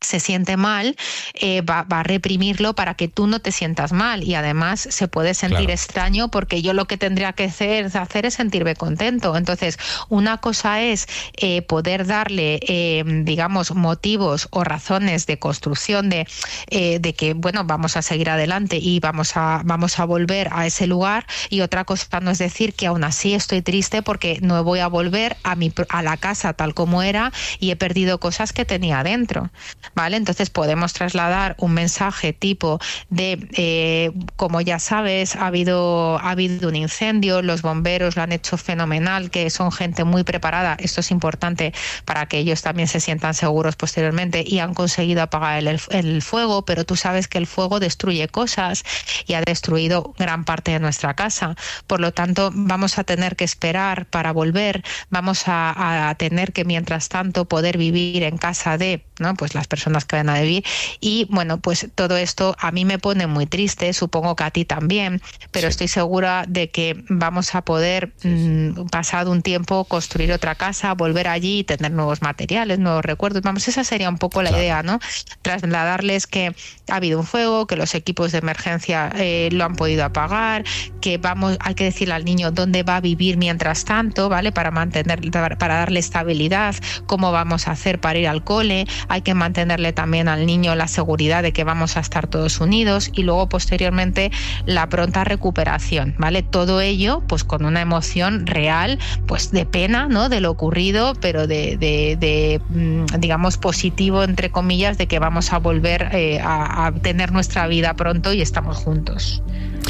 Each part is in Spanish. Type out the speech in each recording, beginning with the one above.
se siente mal, va a reprimirlo para que tú no te sientas mal, y además se puede sentir extraño porque yo lo que tendría que hacer es sentirme contento. Entonces, una cosa es poder darle, digamos, motivos o razones de construcción de que, bueno, vamos a seguir adelante y vamos a volver a ese lugar, y otra cosa no es decir que aún así estoy triste porque no voy a volver a la casa tal como era y he perdido cosas que tenía dentro, ¿vale? Entonces podemos trasladar un mensaje tipo de, como ya sabes, ha habido un incendio, los bomberos lo han hecho fenomenal, que son gente muy preparada, esto es importante para que ellos también se sientan seguros posteriormente, y han conseguido apagar el fuego, pero tú sabes que el fuego destruye cosas y ha destruido gran parte de nuestra casa. Por lo tanto, vamos a tener que esperar para volver, vamos a tener que, mientras tanto, poder vivir en casa de, ¿no?, pues las personas que van a vivir. Y bueno, pues todo esto a mí me pone muy triste, supongo que a ti también, pero estoy segura de que vamos a poder, pasado un tiempo, construir otra casa, volver allí y tener nuevos materiales, nuevos recuerdos. Vamos, esa sería un poco la idea, ¿no? Trasladarles que ha habido un fuego, que los equipos de emergencia lo han podido apagar, que hay que decirle al niño dónde va a vivir mientras tanto, ¿vale? Para darle estabilidad, cómo vamos a hacer para ir al cole. Hay que mantenerle también al niño la seguridad de que vamos a estar todos unidos, y luego posteriormente la pronta recuperación, ¿vale? Todo ello pues con una emoción real, pues de pena, ¿no?, de lo ocurrido, pero de digamos positivo, entre comillas, de que vamos a volver a tener nuestra vida pronto y estamos juntos.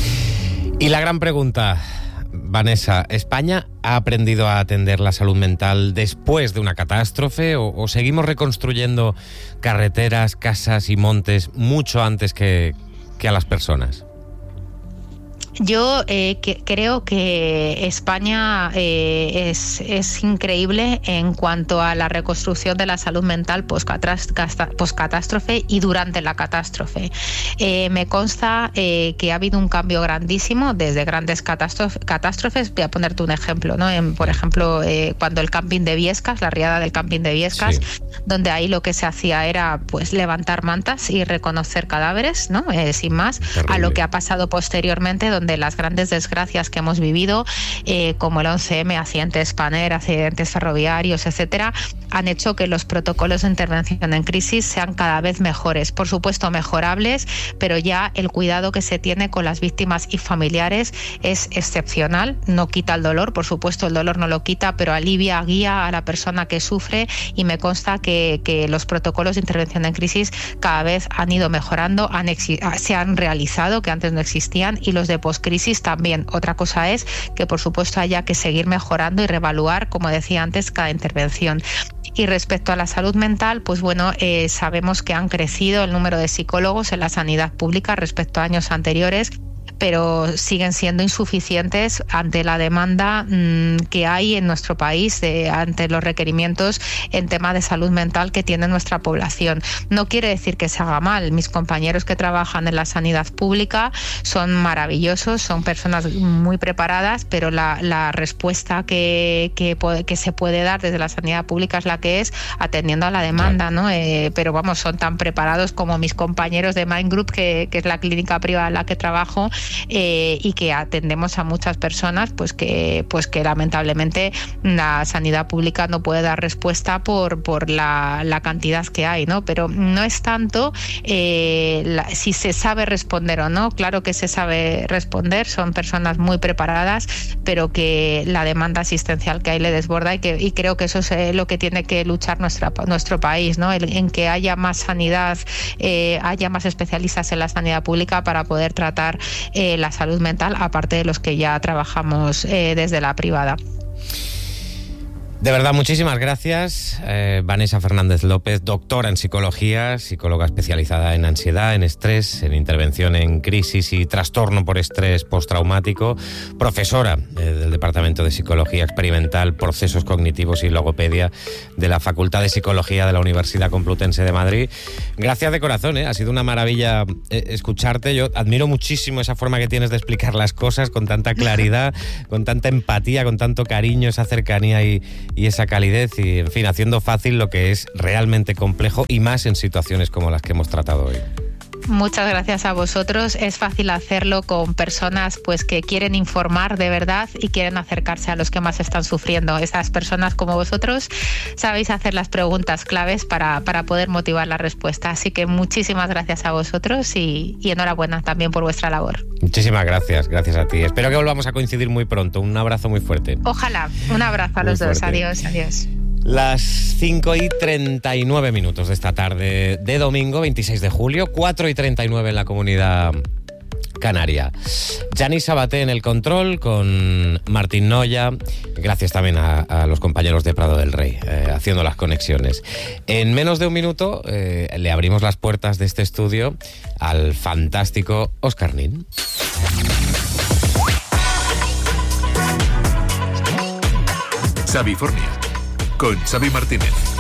Y la gran pregunta, Vanessa, ¿España ha aprendido a atender la salud mental después de una catástrofe o seguimos reconstruyendo carreteras, casas y montes mucho antes que a las personas? Yo creo que España es increíble en cuanto a la reconstrucción de la salud mental post-catástrofe y durante la catástrofe. Me consta que ha habido un cambio grandísimo desde grandes catástrofes. Voy a ponerte un ejemplo, ¿no? Por ejemplo, cuando el camping de Biescas, la riada del camping de Biescas, donde ahí lo que se hacía era pues levantar mantas y reconocer cadáveres, ¿no? Sin más. Terrible. A lo que ha pasado posteriormente, donde las grandes desgracias que hemos vivido, como el 11M, accidentes Spanair, accidentes ferroviarios, etcétera, han hecho que los protocolos de intervención en crisis sean cada vez mejores, por supuesto mejorables, pero ya el cuidado que se tiene con las víctimas y familiares es excepcional. No quita el dolor, por supuesto el dolor no lo quita, pero alivia, guía a la persona que sufre, y me consta que los protocolos de intervención en crisis cada vez han ido mejorando, se han realizado, que antes no existían, y los de postcrisis también. Otra cosa es que por supuesto haya que seguir mejorando y reevaluar, como decía antes, cada intervención. Y respecto a la salud mental, pues bueno, sabemos que han crecido el número de psicólogos en la sanidad pública respecto a años anteriores, pero siguen siendo insuficientes ante la demanda que hay en nuestro país, ante los requerimientos en tema de salud mental que tiene nuestra población. No quiere decir que se haga mal. Mis compañeros que trabajan en la sanidad pública son maravillosos, son personas muy preparadas, pero la respuesta que se puede dar desde la sanidad pública es la que es, atendiendo a la demanda, ¿no? Pero vamos, son tan preparados como mis compañeros de Mind Group, que es la clínica privada en la que trabajo, y que atendemos a muchas personas pues que lamentablemente la sanidad pública no puede dar respuesta por la cantidad que hay, ¿no? Pero no es tanto si se sabe responder o no. Claro que se sabe responder, son personas muy preparadas, pero que la demanda asistencial que hay le desborda, y creo que eso es lo que tiene que luchar nuestro país, ¿no? En que haya más sanidad, haya más especialistas en la sanidad pública para poder tratar la salud mental, aparte de los que ya trabajamos desde la privada. De verdad, muchísimas gracias, Vanessa Fernández López, doctora en psicología, psicóloga especializada en ansiedad, en estrés, en intervención en crisis y trastorno por estrés postraumático, profesora del Departamento de Psicología Experimental, Procesos Cognitivos y Logopedia de la Facultad de Psicología de la Universidad Complutense de Madrid. Gracias de corazón, ha sido una maravilla escucharte. Yo admiro muchísimo esa forma que tienes de explicar las cosas con tanta claridad, con tanta empatía, con tanto cariño, esa cercanía y y esa calidez y, en fin, haciendo fácil lo que es realmente complejo y más en situaciones como las que hemos tratado hoy. Muchas gracias a vosotros. Es fácil hacerlo con personas pues que quieren informar de verdad y quieren acercarse a los que más están sufriendo. Esas personas como vosotros sabéis hacer las preguntas claves para poder motivar la respuesta. Así que muchísimas gracias a vosotros y enhorabuena también por vuestra labor. Muchísimas gracias a ti. Espero que volvamos a coincidir muy pronto. Un abrazo muy fuerte. Ojalá. Un abrazo a los dos. Adiós. Las 5:39 de esta tarde de domingo 26 de julio, 4:39 en la Comunidad Canaria. Yanis Sabaté en el control con Martín Noya. Gracias también a los compañeros de Prado del Rey, haciendo las conexiones. En menos de un minuto le abrimos las puertas de este estudio al fantástico Óscar Nin. Xavifornia con Xavi Martínez.